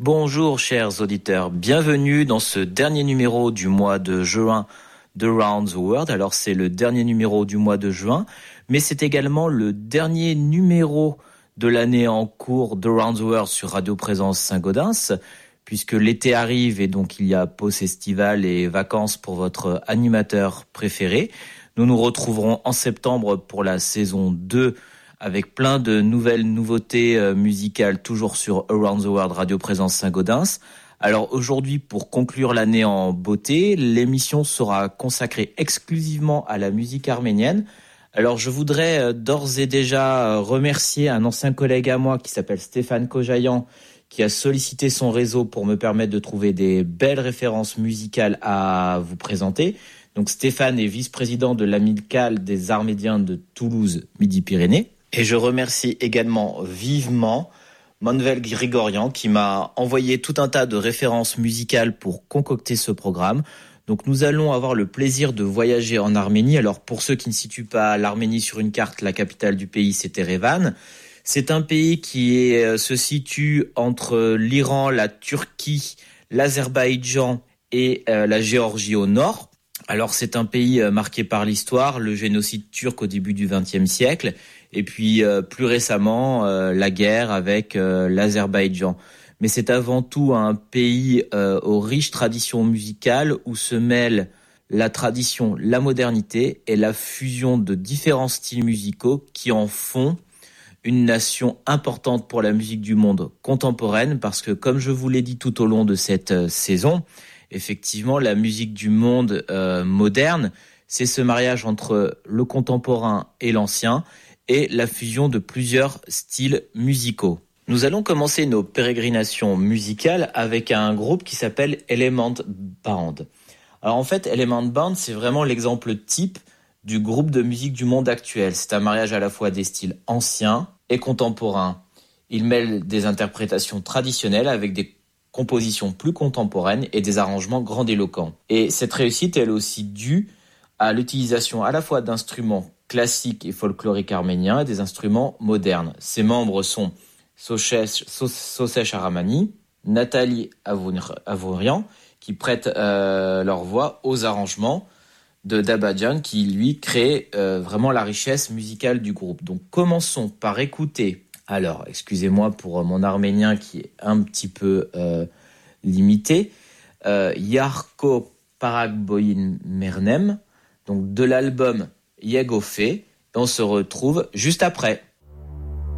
Bonjour chers auditeurs, bienvenue dans ce dernier numéro du mois de juin d'Around the World. Alors c'est le dernier numéro du mois de juin, mais c'est également le dernier numéro de l'année en cours d'Around the World sur Radio Présence Saint-Gaudens, puisque l'été arrive et donc il y a pause estivale et vacances pour votre animateur préféré. Nous nous retrouverons en septembre pour la saison 2 avec plein de nouvelles nouveautés musicales, toujours sur Around the World Radio Présence Saint-Gaudens. Alors aujourd'hui, pour conclure l'année en beauté, l'émission sera consacrée exclusivement à la musique arménienne. Alors je voudrais d'ores et déjà remercier un ancien collègue à moi qui s'appelle Stéphane Kojayan, qui a sollicité son réseau pour me permettre de trouver des belles références musicales à vous présenter. Donc Stéphane est vice-président de l'Amicale des Arméniens de Toulouse Midi-Pyrénées. Et je remercie également vivement Manuel Grigorian qui m'a envoyé tout un tas de références musicales pour concocter ce programme. Donc nous allons avoir le plaisir de voyager en Arménie. Alors pour ceux qui ne situent pas l'Arménie sur une carte, la capitale du pays c'est Erevan. C'est un pays qui se situe entre l'Iran, la Turquie, l'Azerbaïdjan et la Géorgie au nord. Alors c'est un pays marqué par l'histoire, le génocide turc au début du XXe siècle. Et puis plus récemment, la guerre avec l'Azerbaïdjan. Mais c'est avant tout un pays aux riches traditions musicales où se mêlent la tradition, la modernité et la fusion de différents styles musicaux qui en font une nation importante pour la musique du monde contemporaine. Parce que comme je vous l'ai dit tout au long de cette saison, effectivement, la musique du monde moderne, c'est ce mariage entre le contemporain et l'ancien, et la fusion de plusieurs styles musicaux. Nous allons commencer nos pérégrinations musicales avec un groupe qui s'appelle Element Band. Alors en fait, Element Band, c'est vraiment l'exemple type du groupe de musique du monde actuel. C'est un mariage à la fois des styles anciens et contemporains. Il mêle des interprétations traditionnelles avec des compositions plus contemporaines et des arrangements grandiloquents. Et cette réussite, elle est aussi due à l'utilisation à la fois d'instruments classiques et folkloriques arméniens et des instruments modernes. Ses membres sont Sosesh Aramani, Nathalie Avourian, qui prêtent leur voix aux arrangements de Dabadjan, qui lui crée vraiment la richesse musicale du groupe. Donc commençons par écouter, alors excusez-moi pour mon arménien qui est un petit peu limité, Yarko Paragboyin Mernem, donc de l'album Yegofé. On se retrouve juste après.